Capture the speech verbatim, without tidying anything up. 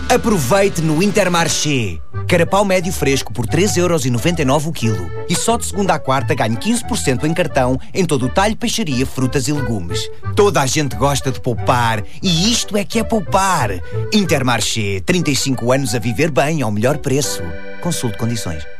Aproveite no Intermarché. Carapau médio fresco por três euros e noventa e nove o quilo. E só de segunda à quarta ganhe quinze por cento em cartão em todo o talho, peixaria, frutas e legumes. Toda a gente gosta de poupar e isto é que é poupar. Intermarché, trinta e cinco anos a viver bem ao melhor preço. Consulte condições.